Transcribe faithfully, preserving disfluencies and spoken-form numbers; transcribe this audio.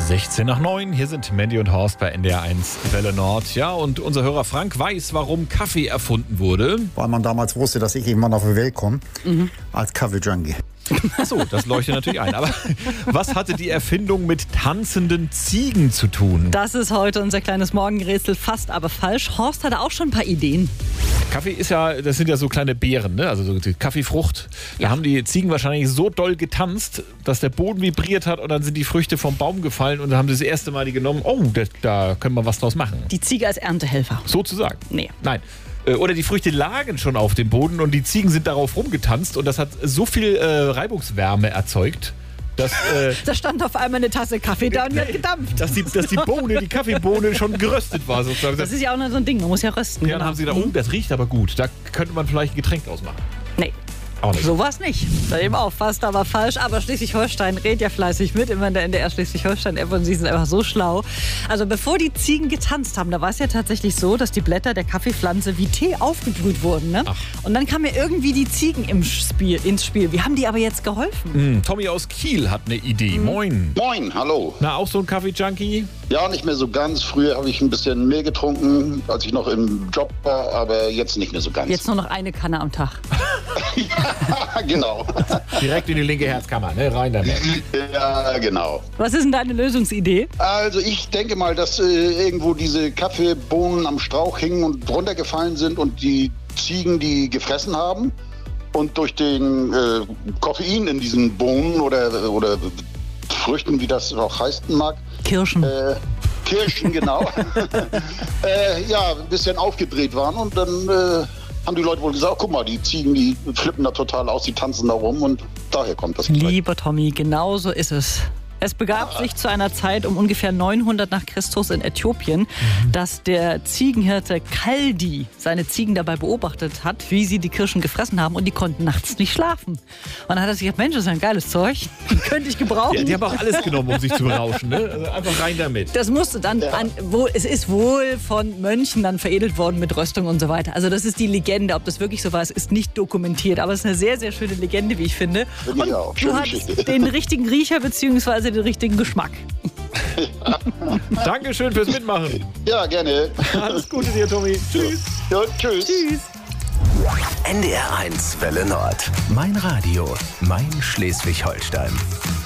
sechzehn nach neun, hier sind Mandy und Horst bei N D R eins Welle Nord. Ja, und unser Hörer Frank weiß, warum Kaffee erfunden wurde. Weil man damals wusste, dass ich irgendwann auf die Welt komme, mhm. als Kaffee-Junkie. Achso, das leuchtet natürlich ein. Aber was hatte die Erfindung mit tanzenden Ziegen zu tun? Das ist heute unser kleines Morgenrätsel, fast aber falsch. Horst hatte auch schon ein paar Ideen. Kaffee ist ja, das sind ja so kleine Beeren, ne? Also so die Kaffeefrucht. Da ja. haben die Ziegen wahrscheinlich so doll getanzt, dass der Boden vibriert hat und dann sind die Früchte vom Baum gefallen und dann haben sie das erste Mal die genommen. Oh, da, da können wir was draus machen. Die Ziege als Erntehelfer. Sozusagen. Nee. Nein. Oder die Früchte lagen schon auf dem Boden und die Ziegen sind darauf rumgetanzt und das hat so viel äh, Reibungswärme erzeugt, dass... Äh, da stand auf einmal eine Tasse Kaffee da und die hat gedampft. Dass die, dass die Bohne, die Kaffeebohne schon geröstet war sozusagen. Das ist ja auch noch so ein Ding, man muss ja rösten. Ja, dann haben sie gedacht, oh, das riecht aber gut, da könnte man vielleicht ein Getränk draus machen. Nee. Auch nicht. So war es nicht. Da eben auch fast, aber falsch. Aber Schleswig-Holstein redet ja fleißig mit. Immer in der N D R Schleswig-Holstein-App und sie sind einfach so schlau. Also bevor die Ziegen getanzt haben, da war es ja tatsächlich so, dass die Blätter der Kaffeepflanze wie Tee aufgebrüht wurden. Ne? Und dann kamen ja irgendwie die Ziegen im Spiel, ins Spiel. Wie haben die aber jetzt geholfen? Mm, Tommy aus Kiel hat eine Idee. Mm. Moin. Moin, hallo. Na, auch so ein Kaffee-Junkie? Ja, nicht mehr so ganz. Früher habe ich ein bisschen mehr getrunken, als ich noch im Job war, aber jetzt nicht mehr so ganz. Jetzt nur noch eine Kanne am Tag. Ja, genau. Direkt in die linke Herzkammer, ne? Rein damit. Ja, genau. Was ist denn deine Lösungsidee? Also ich denke mal, dass äh, irgendwo diese Kaffeebohnen am Strauch hingen und runtergefallen sind und die Ziegen die gefressen haben. Und durch den äh, Koffein in diesen Bohnen oder, oder Früchten, wie das auch heißen mag. Kirschen. Äh, Kirschen, genau. äh, ja, ein bisschen aufgedreht waren und dann... Äh, haben die Leute wohl gesagt, guck mal, die Ziegen, die flippen da total aus, die tanzen da rum und daher kommt das. Lieber Tommy, genau so ist es. Es begab sich zu einer Zeit um ungefähr neunhundert nach Christus in Äthiopien, mhm. dass der Ziegenhirte Kaldi seine Ziegen dabei beobachtet hat, wie sie die Kirschen gefressen haben und die konnten nachts nicht schlafen. Und dann hat er sich gedacht, Mensch, das ist ein geiles Zeug, könnte ich gebrauchen. Ja, die haben auch alles genommen, um sich zu berauschen, ne? Also einfach rein damit. Das musste dann, ja. an, wo, es ist wohl von Mönchen dann veredelt worden mit Röstung und so weiter. Also das ist die Legende, ob das wirklich so war, es ist nicht dokumentiert, aber es ist eine sehr, sehr schöne Legende, wie ich finde. Finde ich auch. Du hast den richtigen Riecher bzw. den richtigen Geschmack. Ja. Dankeschön fürs Mitmachen. Ja, gerne. Alles Gute dir, Tommy. Tschüss. Ja, tschüss. Tschüss. N D R eins Welle Nord. Mein Radio. Mein Schleswig-Holstein.